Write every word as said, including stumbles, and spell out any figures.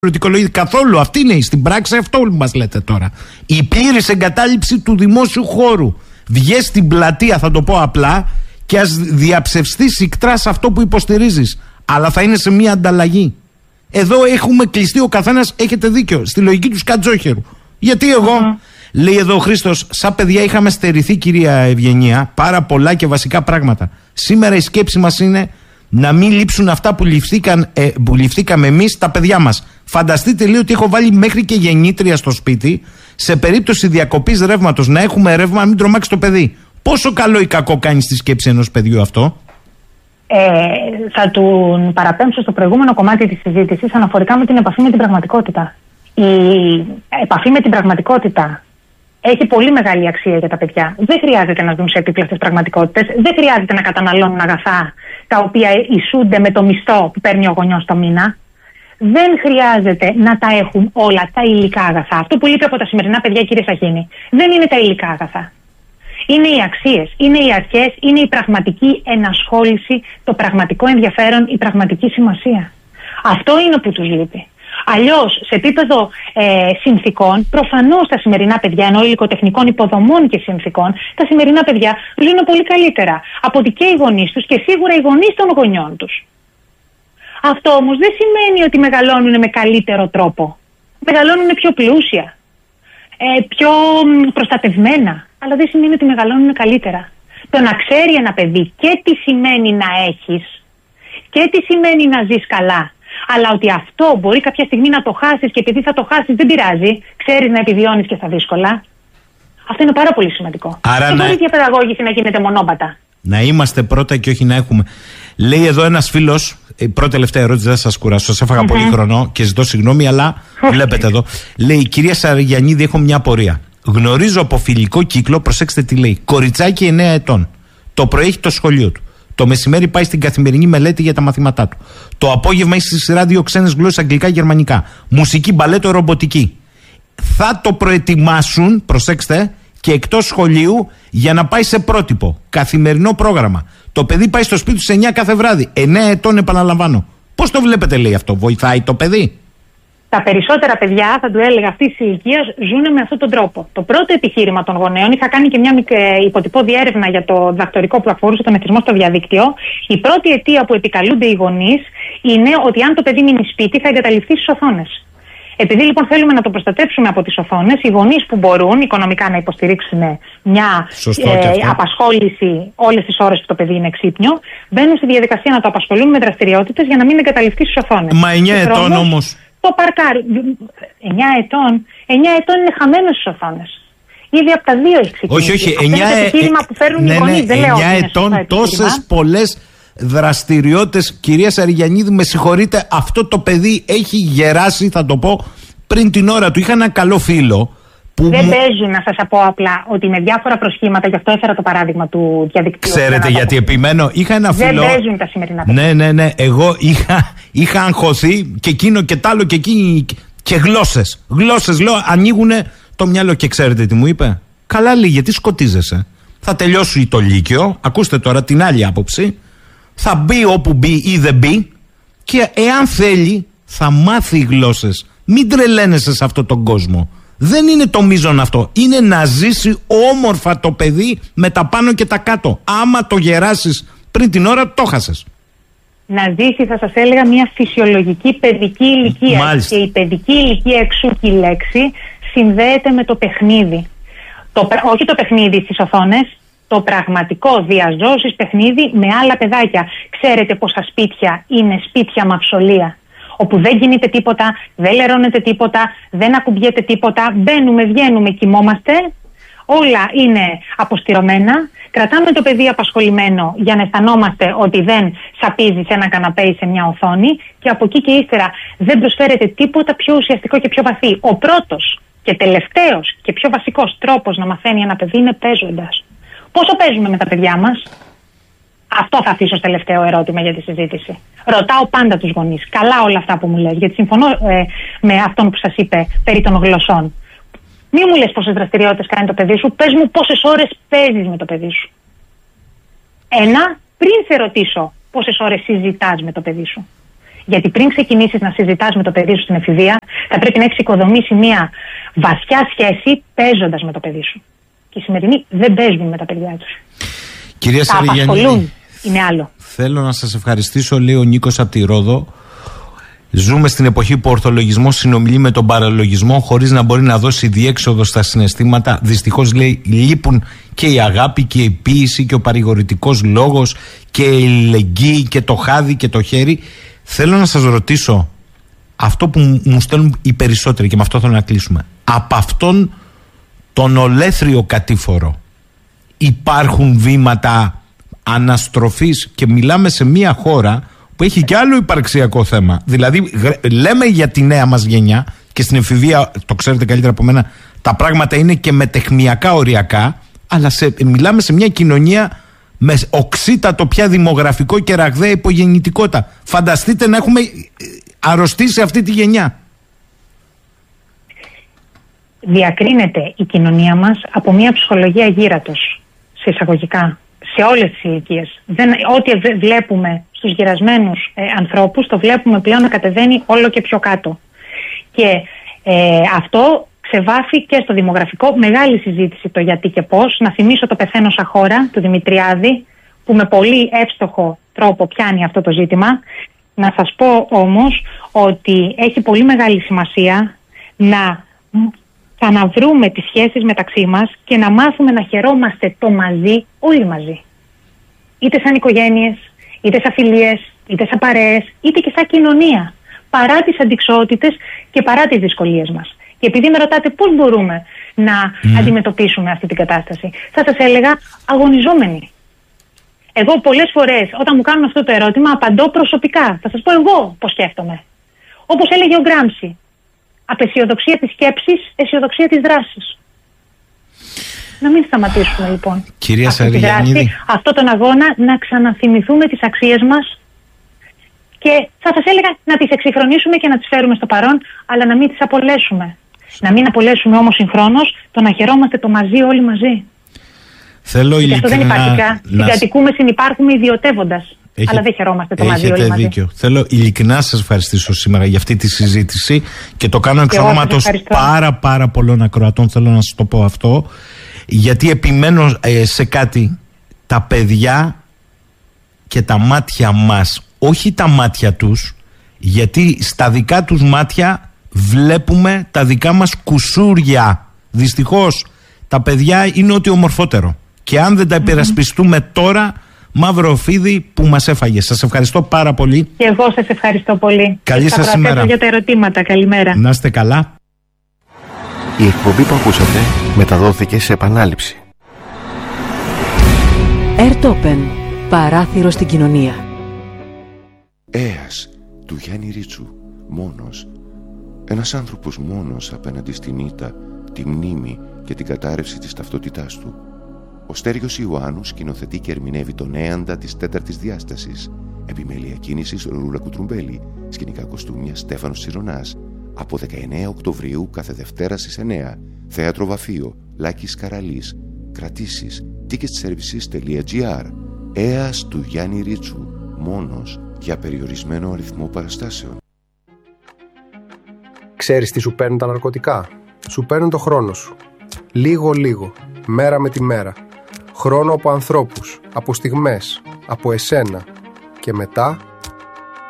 Καθόλου. Αυτή είναι στην πράξη, αυτό μας λέτε τώρα. Η πλήρης εγκατάλειψη του δημόσιου χώρου. Βγες στην πλατεία, θα το πω απλά, και ας διαψευστεί ικτρά σε αυτό που υποστηρίζεις. Αλλά θα είναι σε μια ανταλλαγή. Εδώ έχουμε κλειστεί ο καθένας, έχετε δίκιο, στη λογική του σκατζόχερου. Γιατί εγώ, mm-hmm. λέει εδώ ο Χρήστος, σαν παιδιά είχαμε στερηθεί, κυρία Ευγενία, πάρα πολλά και βασικά πράγματα. Σήμερα η σκέψη μας είναι να μην λείψουν αυτά που, ληφθήκαν, ε, που ληφθήκαμε εμείς τα παιδιά μας. Φανταστείτε λίγο ότι έχω βάλει μέχρι και γεννήτρια στο σπίτι, σε περίπτωση διακοπής ρεύματος, να έχουμε ρεύμα, να μην τρομάξει το παιδί. Πόσο καλό ή κακό κάνει στη σκέψη ενός παιδιού αυτό? Ε, θα του παραπέμψω στο προηγούμενο κομμάτι της συζήτησης αναφορικά με την επαφή με την πραγματικότητα. Η επαφή με την πραγματικότητα έχει πολύ μεγάλη αξία για τα παιδιά. Δεν χρειάζεται να ζουν σε επίπλαστες πραγματικότητες. Δεν χρειάζεται να καταναλώνουν αγαθά τα οποία ισούνται με το μισθό που παίρνει ο γονιός το μήνα. Δεν χρειάζεται να τα έχουν όλα τα υλικά αγαθά. Αυτό που λείπει από τα σημερινά παιδιά, κύριε Σαχίνη, δεν είναι τα υλικά αγαθά. Είναι οι αξίες, είναι οι αρχές, είναι η πραγματική ενασχόληση, το πραγματικό ενδιαφέρον, η πραγματική σημασία. Αυτό είναι που τους λείπει. Αλλιώς, σε επίπεδο ε, συνθήκων, προφανώς τα σημερινά παιδιά, ενώ υλικοτεχνικών υποδομών και συνθήκων, τα σημερινά παιδιά ζουν πολύ καλύτερα από ότι και οι γονείς τους και σίγουρα οι γονείς των γονιών τους. Αυτό όμως δεν σημαίνει ότι μεγαλώνουν με καλύτερο τρόπο. Μεγαλώνουν πιο πλούσια, ε, πιο προστατευμένα, αλλά δεν σημαίνει ότι μεγαλώνουν καλύτερα. Το να ξέρει ένα παιδί και τι σημαίνει να έχεις και τι σημαίνει να ζεις καλά, αλλά ότι αυτό μπορεί κάποια στιγμή να το χάσεις και επειδή θα το χάσεις δεν πειράζει, ξέρεις να επιβιώνεις και στα δύσκολα. Αυτό είναι πάρα πολύ σημαντικό. Άρα δεν να... μπορεί η διαπαιδαγώγηση να γίνεται μονόπατα. Να είμαστε πρώτα και όχι να έχουμε. Λέει εδώ ένας φίλος, η πρώτη τελευταία ερώτηση, δεν σας κουράσω, σας έφαγα mm-hmm. πολύ χρόνο και ζητώ συγγνώμη, αλλά βλέπετε εδώ. Λέει, κυρία Σαριαννίδη, έχω μια απορία. Γνωρίζω από φιλικό κύκλο, προσέξτε τι λέει, κοριτσάκι εννέα ετών. Το πρωί έχει το σχολείο του. Το μεσημέρι πάει στην καθημερινή μελέτη για τα μαθήματά του. Το απόγευμα έχει στη σειρά δύο ξένες γλώσσες, αγγλικά, γερμανικά. Μουσική, μπαλέτο, ρομποτική. Θα το προετοιμάσουν, προσέξτε, και εκτός σχολείου για να πάει σε πρότυπο. Καθημερινό πρόγραμμα. Το παιδί πάει στο σπίτι του σε εννιά κάθε βράδυ. εννέα ετών, επαναλαμβάνω. Πώς το βλέπετε, λέει αυτό, βοηθάει το παιδί? Τα περισσότερα παιδιά, θα του έλεγα, αυτή τη ηλικία ζουν με αυτόν τον τρόπο. Το πρώτο επιχείρημα των γονέων, είχα κάνει και μια υποτυπώδη έρευνα για το διδακτορικό που αφορούσε τον εθισμό στο διαδίκτυο. Η πρώτη αιτία που επικαλούνται οι γονείς είναι ότι αν το παιδί μείνει σπίτι θα εγκαταλειφθεί στις οθόνες. Επειδή λοιπόν θέλουμε να το προστατεύσουμε από τις οθόνες, οι γονείς που μπορούν οικονομικά να υποστηρίξουν μια ε, απασχόληση όλες τις ώρες που το παιδί είναι ξύπνιο, μπαίνουν στη διαδικασία να το απασχολούν με δραστηριότητες για να μην εγκαταλειφθεί στις οθόνες. Μα εννιά ετών όμως. Το παρκάρι. εννιά ετών. εννιά ετών είναι χαμένος στις οθόνες. Ήδη από τα δύο έχει ξεκινήσει. Όχι, όχι. Αυτό είναι το επιχείρημα που φέρνουν ναι, οι γονείς. Ναι, δεν λέω εννιά ετών, τόσες πολλές δραστηριότητες. Κυρία Σαριγιαννίδη, με συγχωρείτε, αυτό το παιδί έχει γεράσει, θα το πω, πριν την ώρα του. Είχα ένα καλό φίλο. Που δεν μου... παίζουν, να σας πω απλά, ότι με διάφορα προσχήματα, γι' αυτό έφερα το παράδειγμα του διαδικτύου. Ξέρετε γιατί πω. επιμένω? Είχα ένα φίλο. Δεν παίζουν τα σημερινά παιδιά. Ναι, ναι, ναι. Εγώ είχα, είχα αγχωθεί και εκείνο και τ' άλλο και εκείνη. Και γλώσσες. Γλώσσες, λέω, ανοίγουνε το μυαλό. Και ξέρετε τι μου είπε? Καλά, λέει, γιατί σκοτίζεσαι? Θα τελειώσει το Λύκειο. Ακούστε τώρα την άλλη άποψη. Θα μπει όπου μπει ή δεν μπει. Και εάν θέλει, θα μάθει γλώσσες. Μην τρελαίνεσαι σε αυτόν τον κόσμο. Δεν είναι το μείζον αυτό. Είναι να ζήσει όμορφα το παιδί με τα πάνω και τα κάτω. Άμα το γεράσεις πριν την ώρα, το χάσες. Να ζήσει, θα σας έλεγα, μια φυσιολογική παιδική ηλικία. Μάλιστα. Και η παιδική ηλικία, εξού και η λέξη, συνδέεται με το παιχνίδι. Το, όχι το παιχνίδι στις οθόνες, το πραγματικό διαζώσεις παιχνίδι με άλλα παιδάκια. Ξέρετε πόσα σπίτια είναι σπίτια μαυσολία, όπου δεν γίνεται τίποτα, δεν λερώνεται τίποτα, δεν ακουμπιέται τίποτα, μπαίνουμε, βγαίνουμε, κοιμόμαστε, όλα είναι αποστηρωμένα, κρατάμε το παιδί απασχολημένο για να αισθανόμαστε ότι δεν σαπίζει σε ένα καναπέ ή σε μια οθόνη και από εκεί και ύστερα δεν προσφέρεται τίποτα πιο ουσιαστικό και πιο βαθύ. Ο πρώτος και τελευταίος και πιο βασικός τρόπος να μαθαίνει ένα παιδί είναι παίζοντας. Πόσο παίζουμε με τα παιδιά μας? Αυτό θα αφήσω ως τελευταίο ερώτημα για τη συζήτηση. Ρωτάω πάντα τους γονείς. Καλά όλα αυτά που μου λες, γιατί συμφωνώ ε, με αυτόν που σας είπε περί των γλωσσών. Μη μου λες πόσες δραστηριότητες κάνει το παιδί σου, πες μου πόσες ώρες παίζεις με το παιδί σου. Ένα, πριν σε ρωτήσω πόσες ώρες συζητάς με το παιδί σου. Γιατί πριν ξεκινήσεις να συζητάς με το παιδί σου στην εφηβεία, θα πρέπει να έχεις οικοδομήσει μια βαθιά σχέση παίζοντας με το παιδί σου. Και οι σημερινοί δεν παίζουν με τα παιδιά τους. Κυρία τα απασχολούν, είναι άλλο. Θέλω να σας ευχαριστήσω, λέει ο Νίκος από τη Ρόδο. Ζούμε στην εποχή που ο ορθολογισμός συνομιλεί με τον παραλογισμό χωρίς να μπορεί να δώσει διέξοδο στα συναισθήματα. Δυστυχώς, λέει, λείπουν και η αγάπη και η ποίηση και ο παρηγορητικός λόγος και η ελεγγύη και το χάδι και το χέρι. Θέλω να σας ρωτήσω αυτό που μου στέλνουν οι περισσότεροι, και με αυτό θέλω να κλείσουμε. Από αυτόν τον ολέθριο κατήφορο υπάρχουν βήματα αναστροφής, και μιλάμε σε μια χώρα που έχει και άλλο υπαρξιακό θέμα. Δηλαδή λέμε για τη νέα μας γενιά, και στην εφηβεία, το ξέρετε καλύτερα από μένα, τα πράγματα είναι και μετεχμιακά οριακά, αλλά σε, μιλάμε σε μια κοινωνία με οξύτατο πια δημογραφικό και ραγδαία υπογεννητικότητα. Φανταστείτε να έχουμε αρρωστήσει αυτή τη γενιά. Διακρίνεται η κοινωνία μας από μια ψυχολογία γύρατος, σε εισαγωγικά, σε όλες τις ηλικίες. Δεν, ό,τι βλέπουμε στους γυρασμένους ε, ανθρώπους, το βλέπουμε πλέον να κατεβαίνει όλο και πιο κάτω. Και ε, αυτό ξεβάφει και στο δημογραφικό. Μεγάλη συζήτηση το γιατί και πώς. Να θυμίσω το «Πεθαίνω σαν χώρα» του Δημητριάδη, που με πολύ εύστοχο τρόπο πιάνει αυτό το ζήτημα. Να σας πω όμως ότι έχει πολύ μεγάλη σημασία να ξαναβρούμε τις σχέσεις μεταξύ μας και να μάθουμε να χαιρόμαστε το μαζί, όλοι μαζί. Είτε σαν οικογένειες, είτε σαν φιλίες, είτε σαν παρέες, είτε και σαν κοινωνία. Παρά τις αντιξοότητες και παρά τις δυσκολίες μας. Και επειδή με ρωτάτε πώς μπορούμε να mm. αντιμετωπίσουμε αυτή την κατάσταση, θα σας έλεγα αγωνιζόμενοι. Εγώ πολλές φορές όταν μου κάνουν αυτό το ερώτημα απαντώ προσωπικά. Θα σας πω εγώ πώς σκέφτομαι. Όπως έλεγε ο Γκράμψη. Απεσιοδοξία της σκέψης, αισιοδοξία της δράσης. Να μην σταματήσουμε λοιπόν Κυρία αυτή τη δράση, αυτό τον αγώνα, να ξαναθυμηθούμε τις αξίες μας και θα σας έλεγα να τις εξυγχρονίσουμε και να τις φέρουμε στο παρόν, αλλά να μην τις απολέσουμε. Να μην απολέσουμε όμως συγχρόνως το να χαιρόμαστε το μαζί όλοι μαζί. Θέλω γιατί αυτό δεν υπάρχει πια. Να... Συγκατοικούμε, συνυπάρχουμε ιδιωτεύοντας. Έχει... Αλλά δεν χαιρόμαστε το μαζί όλοι μαζί. Δίκιο. Θέλω ειλικρινά να σας ευχαριστήσω σήμερα για αυτή τη συζήτηση και το κάνω εξ ονόματος πάρα πάρα πολλών ακροατών. Θέλω να σας το πω αυτό, γιατί επιμένω ε, σε κάτι. Τα παιδιά και τα μάτια μας, όχι τα μάτια τους, γιατί στα δικά τους μάτια βλέπουμε τα δικά μας κουσούρια. Δυστυχώς τα παιδιά είναι ό,τι ομορφότερο, και αν δεν τα υπερασπιστούμε mm-hmm. τώρα, μαύρο φίδι που μας έφαγε. Σας ευχαριστώ πάρα πολύ. Και εγώ σας ευχαριστώ πολύ. Καλή σας ημέρα. Για τα ερωτήματα. Καλημέρα. Να είστε καλά. Η εκπομπή που ακούσατε μεταδόθηκε σε επανάληψη. Ερτόπεν. Παράθυρο στην κοινωνία. Έας του Γιάννη Ρίτσου. Μόνος. Ένας άνθρωπος μόνος απέναντι στην ήττα, τη μνήμη και την κατάρρευση της ταυτότητάς του. Ο Στέργιος Ιωάννου σκηνοθετεί και ερμηνεύει τον Έαντα της τέταρτης διάστασης. Επιμέλεια κίνησης Ρούλα Κουτρουμπέλη. Σκηνικά κοστούμια Στέφανος Τσιρονάς. Από δεκαεννέα Οκτωβρίου κάθε Δευτέρα στις εννέα. Θέατρο Βαφείο. Λάκης Καραλής. Κρατήσεις. ticketservices.gr. Έας του Γιάννη Ρίτσου. Μόνος, για περιορισμένο αριθμό παραστάσεων. Ξέρεις τι σου παίρνουν τα ναρκωτικά? Σου παίρνουν το χρόνο σου. Λίγο λίγο, μέρα με τη μέρα. Χρόνο από ανθρώπους, από στιγμές, από εσένα. Και μετά